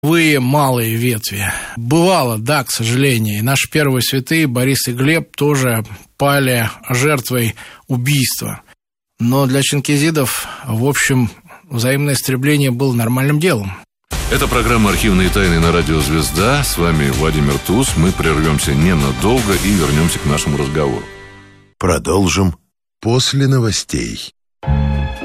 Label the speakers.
Speaker 1: малые ветви. Бывало, да, к сожалению. И наши первые святые, Борис и Глеб, тоже пали жертвой убийства. Но для чинкизидов, в общем, взаимное истребление было нормальным делом.
Speaker 2: Это программа «Архивные тайны» на радио «Звезда». С вами Владимир Туз. Мы прервемся ненадолго и вернемся к нашему разговору.
Speaker 3: Продолжим после новостей.